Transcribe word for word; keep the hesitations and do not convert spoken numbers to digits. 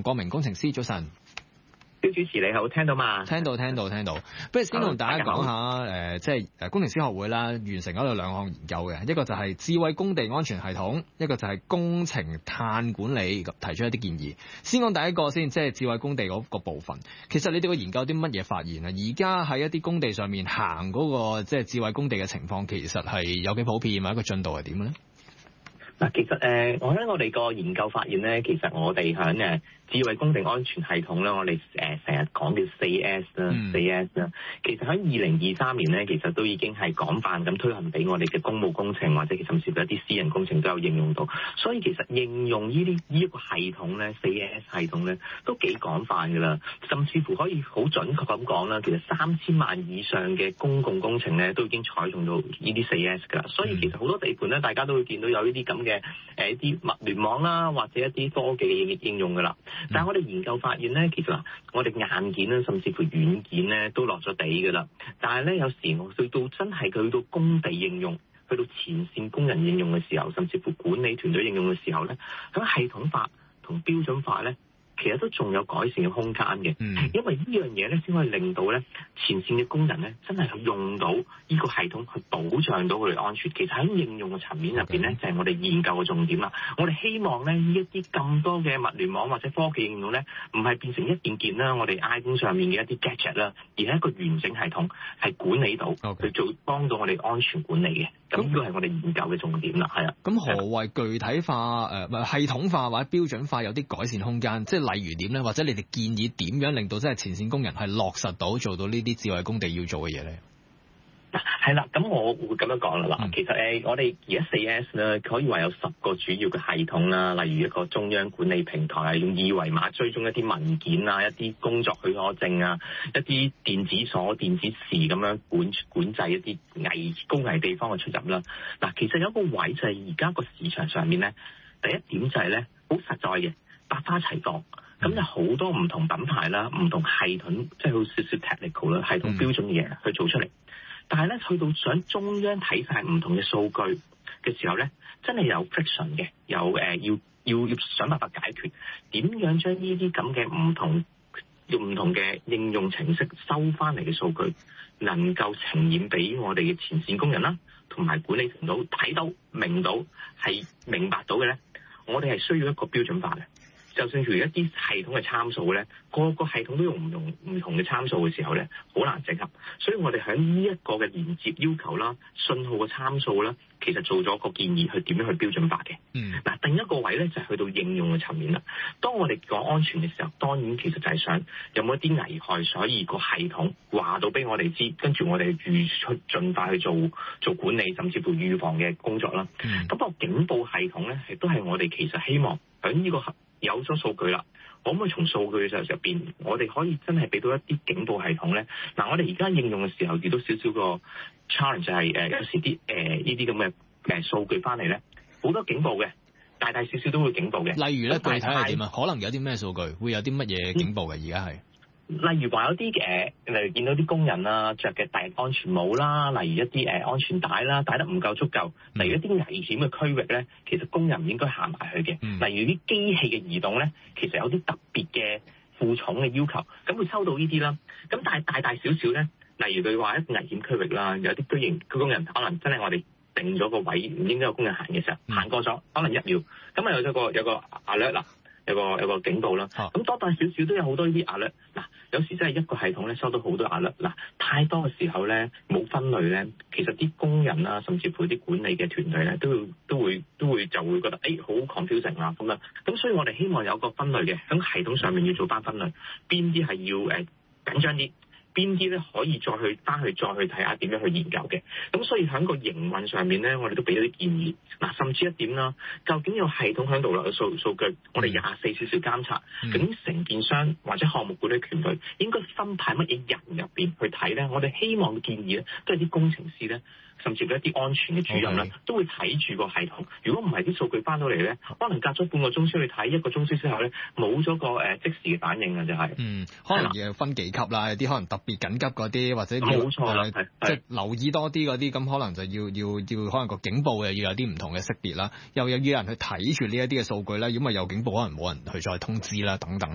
國明工程師，早晨。 蕭主持你好，聽到嘛？ 聽到聽到聽到。不如先同大家講下誒，即係誒工程師學會啦，完成咗兩項研究嘅，一個就係智慧工地安全系統，一個就係工程碳管理，提出一啲建議。先講第一個先，即係智慧工地嗰個部分。其實你哋個研究有啲乜嘢發現啊？而家喺一啲工地上面行嗰個即係智慧工地嘅情況，其實係有幾普遍，或者個進度係點咧？ 嗱，其實誒、呃，我喺我哋個研究發現咧，其實我哋喺誒智慧工地安全系統咧，我哋誒成日講叫四 S 啦，四 S 啦。其實喺二零二三年咧，其實都已經係廣泛咁推行俾我哋嘅公務工程或者甚至乎一啲私人工程都有應用到。所以其實應用呢啲呢一個系統咧，四 S 系統咧都幾廣泛㗎啦。甚至乎可以好準確咁講啦，其實三千萬以上嘅公共工程咧都已經採用到呢啲四 S 㗎啦。所以其實好多地盤咧，大家都會見到有呢啲咁嘅誒一啲物聯網啦，或者一啲科技嘅應用㗎啦。但係我哋研究發現咧，其實我哋硬件咧，甚至乎軟件咧，都落咗地㗎啦。但係咧，有時我去到真係去到工地應用，去到前線工人應用嘅時候，甚至乎管理團隊應用嘅時候咧，咁系統化同標準化咧，其實都仲有改善嘅空間嘅。嗯，因為呢樣嘢咧，先可以令到咧前線嘅工人咧，真係用到呢個系統去保障到佢哋安全。其實喺應用嘅層面入邊咧，就係我哋研究嘅重點啦。我哋希望咧，呢一啲咁多嘅物聯網或者科技應用咧，唔係變成一件件啦，我哋 iPhone 上面嘅一啲 gadget 啦，而係一個完整系統，係管理到去做幫到我哋安全管理嘅。咁呢個係我哋研究嘅重點啦，係啊。 咁何謂具體化誒、呃、系統化或者標準化有啲改善空間？即係例如點咧？或者你哋建議點樣令到即係前線工人係落實到做到呢啲智慧工地要做嘅嘢咧？ 係啦，咁我會咁樣講啦。嗱、嗯，其實誒，我哋而家四 S 咧，可以話有十個主要嘅系統啦，例如一個中央管理平台，用二維碼追蹤一啲文件啊，一啲工作許可證啊，一啲電子鎖、電子匙咁樣管管制一啲危高危地方嘅出入啦。嗱，其實有一個位就係而家個市場上面咧，第一點就係咧好實在嘅，百花齊放。咁有好多唔同品牌啦，唔同系統，即係好少少 technical 啦，系統標準嘅嘢去做出嚟。但係咧，去到想中央睇晒唔同嘅數據嘅時候咧，真係有 friction 嘅，有誒、呃、要要要想辦法解決點樣將呢啲咁嘅唔同用唔同嘅應用程式收翻嚟嘅數據，能夠呈現俾我哋嘅前線工人啦，同埋管理層到睇到明到係明白到嘅咧，我哋係需要一個標準化嘅。就算譬如一啲系統嘅參數咧，個個系統都用唔同唔同嘅參數嘅時候咧，好難整合。所以我哋喺呢一個嘅連接要求啦、信號嘅參數啦，其實做咗個建議去點樣去標準化嘅。嗯，嗱，另一個位咧就係去到應用嘅層面啦。當我哋講安全嘅時候，當然其實就係想有冇一啲危害，所以個系統話到俾我哋知，跟住我哋預出盡快去做做管理，甚至乎預防嘅工作啦。嗯，咁個警報系統咧，亦都係我哋其實希望喺呢個有咗數據啦，可唔可以從數據嘅入邊，我哋可以真係俾到一啲警報系統咧？嗱，我哋而家應用嘅時候遇到少少個 challenge 就係誒有時啲誒呢啲咁嘅誒數據翻嚟咧，好多警報嘅，大大小小都會警報嘅。 例如咧，具體係點啊？可能有啲咩數據會有啲乜嘢警報嘅？而家係。 例如話有啲誒，例如見到啲工人啊着嘅戴安全帽啦，例如一啲誒安全帶啦，戴得唔夠足夠，例如一啲危險嘅區域咧，其實工人唔應該行埋去嘅。嗯、例如啲機器嘅移動咧，其實有啲特別嘅負重嘅要求，咁會收到呢啲啦。咁但係大大小小咧，例如佢話一個危險區域啦，有啲居然佢工人可能真係我哋定咗個位唔應該有工人行嘅時候，行過咗可能一秒，咁啊有咗個有個 alert 啦。有個有個警報啦，咁多大少少都有好多呢啲壓力。嗱，有時真係一個系統咧收到好多壓力。嗱，太多嘅時候咧冇分類咧，其實啲工人啦，甚至乎啲管理嘅團隊咧，都會都會都會就會覺得誒好 confusing 啦咁樣。咁所以我哋希望有個分類嘅，喺系統上面要做翻分類，邊啲係要誒、呃、緊張啲。邊啲咧可以再去翻去再去睇下點樣去研究嘅，咁所以喺個營運上面咧，我哋都俾咗啲建議。嗱，甚至一點啦，究竟有系統喺度啦，數數據，我哋廿四小時監察，究竟承建商或者項目管理團隊應該分派乜嘢人入邊去睇咧？我哋希望建議咧，都係啲工程師咧，甚至乎一啲安全嘅主任咧，okay. 都會睇住個系統。如果唔係啲數據翻到嚟咧，可能隔咗半個鐘先去睇，一個鐘先之後咧，冇咗個誒即時嘅反應啊，就係、是。嗯， 可能要分幾級啦，有啲可能特別緊急嗰啲，或者冇錯啦，係即係留意多啲嗰啲，咁可能就要要要可能個警報又要有啲唔同嘅識別啦，又有要人去睇住呢一啲嘅數據啦，如果咪有警報，可能冇人去再通知啦，等等。